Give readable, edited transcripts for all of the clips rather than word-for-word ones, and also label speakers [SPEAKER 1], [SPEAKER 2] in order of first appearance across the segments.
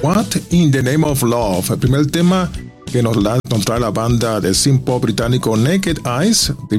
[SPEAKER 1] What in the Name of Love, el primer tema que nos trae la banda de synth pop británico Naked Eyes de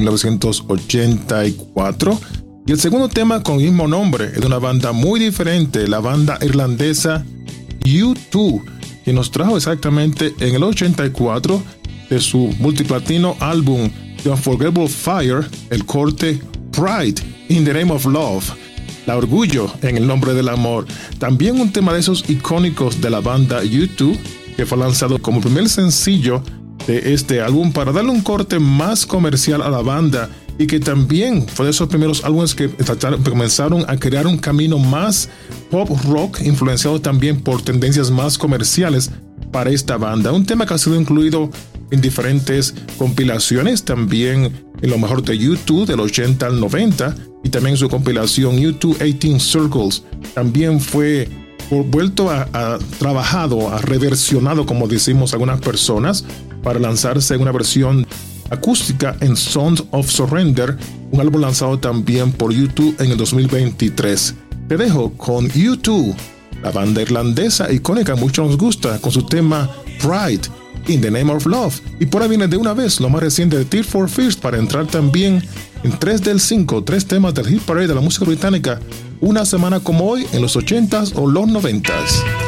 [SPEAKER 1] 1984, y el segundo tema con el mismo nombre es de una banda muy diferente, la banda irlandesa U2, que nos trajo exactamente en el 84 de su multiplatino álbum The Unforgettable Fire el corte Pride in the Name of Love, la orgullo en el nombre del amor. También un tema de esos icónicos de la banda U2, que fue lanzado como primer sencillo de este álbum para darle un corte más comercial a la banda, y que también fue de esos primeros álbumes que comenzaron a crear un camino más pop rock, influenciado también por tendencias más comerciales para esta banda. Un tema que ha sido incluido en diferentes compilaciones, también en lo mejor de U2 del 80 al 90, y también en su compilación U2 18 Circles. También fue vuelto a trabajado, a reversionado, como decimos algunas personas, para lanzarse en una versión acústica en Sound of Surrender, un álbum lanzado también por U2 en el 2023. Te dejo con U2, la banda irlandesa icónica, mucho nos gusta, con su tema Pride in the Name of Love. Y por ahí viene de una vez lo más reciente de Tears for Fears, para entrar también en 3 del 5, 3 temas del hit parade de la música británica, una semana como hoy en los 80s o los 90s.